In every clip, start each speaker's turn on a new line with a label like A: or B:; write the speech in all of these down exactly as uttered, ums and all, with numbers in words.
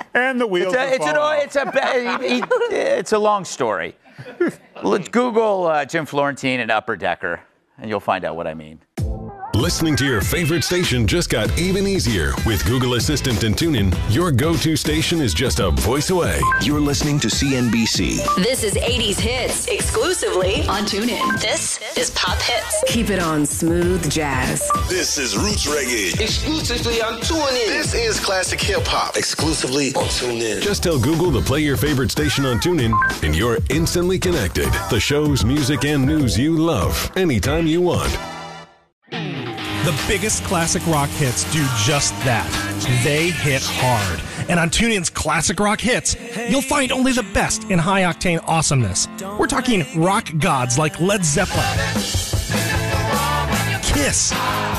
A: And the wheels.
B: It's a, it's, an, it's, a, he, he, it's a long story. Let's Google uh, Jim Florentine and Upper Decker, and you'll find out what I mean.
C: Listening to your favorite station just got even easier with Google Assistant and TuneIn. Your go-to station is just a voice away.
D: You're listening to C N B C.
E: This is eighties Hits, exclusively on TuneIn. This is Pop Hits. Keep it on smooth jazz.
F: This is Roots Reggae,
G: exclusively on TuneIn.
F: This is Classic Hip Hop, exclusively on TuneIn.
C: Just tell Google to play your favorite station on TuneIn, and you're instantly connected. The shows, music, and news you love, anytime you want.
H: The biggest classic rock hits do just that. They hit hard. And on TuneIn's Classic Rock Hits, you'll find only the best in high-octane awesomeness. We're talking rock gods like Led Zeppelin, Kiss,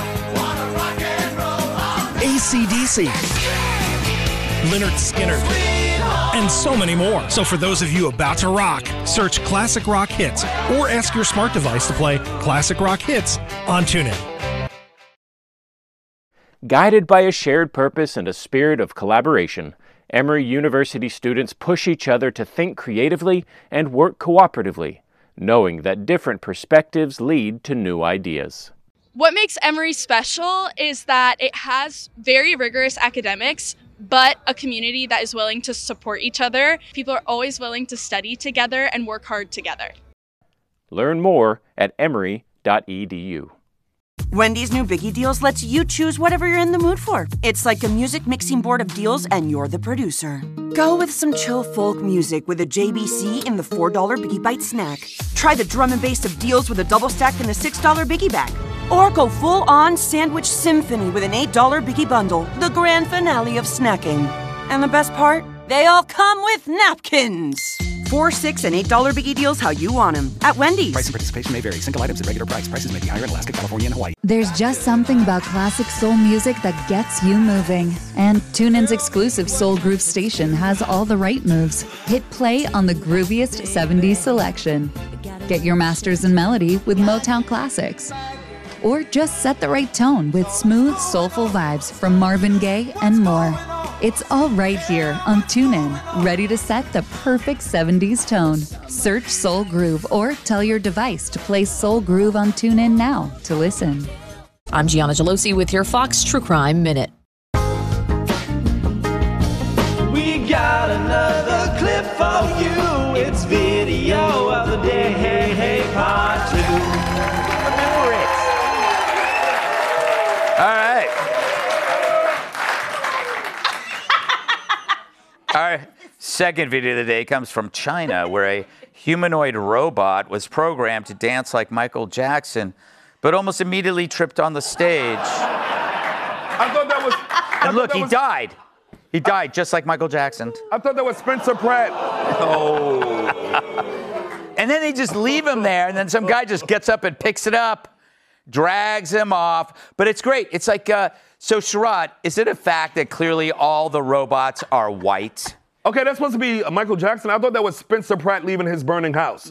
H: A C D C, Lynyrd Skynyrd, and so many more. So for those of you about to rock, search Classic Rock Hits or ask your smart device to play Classic Rock Hits on TuneIn.
I: Guided by a shared purpose and a spirit of collaboration, Emory University students push each other to think creatively and work cooperatively, knowing that different perspectives lead to new ideas.
J: What makes Emory special is that it has very rigorous academics, but a community that is willing to support each other. People are always willing to study together and work hard together.
I: Learn more at emory dot e d u.
K: Wendy's new Biggie Deals lets you choose whatever you're in the mood for. It's like a music mixing board of deals, and you're the producer. Go with some chill folk music with a J B C in the four dollar Biggie Bite snack. Try the drum and bass of deals with a double stack in the six dollar Biggie Bag. Or go full-on sandwich symphony with an eight dollar Biggie Bundle, the grand finale of snacking. And the best part? They all come with napkins. Four, six, and eight dollar Biggie Deals how you want them at Wendy's.
L: Price and participation may vary. Single items at regular price. Prices may be higher in Alaska, California, and Hawaii.
M: There's just something about classic soul music that gets you moving. And TuneIn's exclusive Soul Groove station has all the right moves. Hit play on the grooviest seventies selection. Get your masters in melody with Motown classics. Or just set the right tone with smooth, soulful vibes from Marvin Gaye and more. It's all right here on TuneIn, ready to set the perfect seventies tone. Search Soul Groove or tell your device to play Soul Groove on TuneIn now to listen.
E: I'm Gianna Gelosi with your Fox True Crime Minute.
N: We got another clip for you. It's video of the day, hey, hey, part two.
B: Remember it. All right. Our second video of the day comes from China, where a humanoid robot was programmed to dance like Michael Jackson, but almost immediately tripped on the stage.
A: I thought that was...
B: And look, he was, died. He died just like Michael Jackson.
A: I thought that was Spencer Pratt.
B: Oh. And then they just leave him there, and then some guy just gets up and picks it up, drags him off. But it's great. It's like... Uh, So, Sherrod, is it a fact that clearly all the robots are white?
A: Okay, that's supposed to be Michael Jackson. I thought that was Spencer Pratt leaving his burning house.
B: No.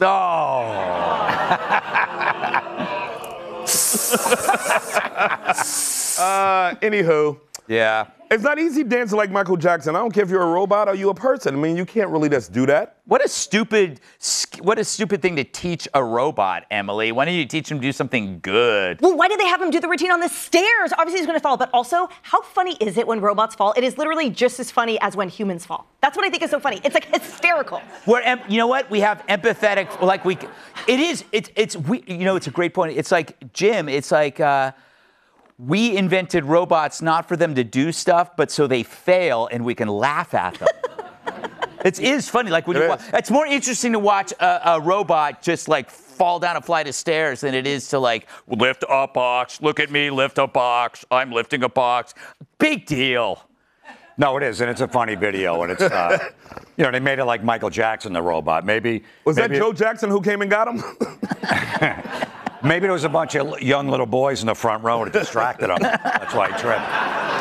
A: uh, anywho.
B: Yeah.
A: It's not easy dancing like Michael Jackson. I don't care if you're a robot or you a person. I mean, you can't really just do that.
B: What a stupid, what a stupid thing to teach a robot, Emily. Why don't you teach him to do something good?
O: Well, why did they have him do the routine on the stairs? Obviously, he's going to fall. But also, how funny is it when robots fall? It is literally just as funny as when humans fall. That's what I think is so funny. It's like hysterical.
B: We're, you know what? We have empathetic, like we, it is, it's, it's, we, you know, it's a great point. It's like, Jim, it's like, uh, we invented robots not for them to do stuff, but so they fail and we can laugh at them. It is funny. Like when
A: it
B: you
A: watch,
B: it's more interesting to watch a, a robot just like fall down a flight of stairs than it is to like lift a box. Look at me, lift a box. I'm lifting a box. Big deal.
P: No, it is, and it's a funny video, and it's, uh, you know, they made it like Michael Jackson, the robot. Maybe
A: was
P: maybe
A: that Joe Jackson who came and got him?
P: Maybe there was a bunch of young little boys in the front row that distracted him. That's why he tripped.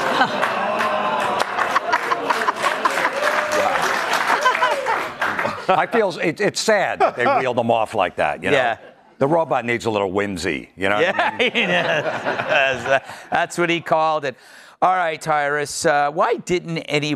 P: I feel it, it's sad that they wheeled them off like that. You know?
B: Yeah.
P: The robot needs a little whimsy. You know.
B: Yeah,
P: what I mean?
B: he does. That's what he called it. All right, Tyrus. Uh, why didn't any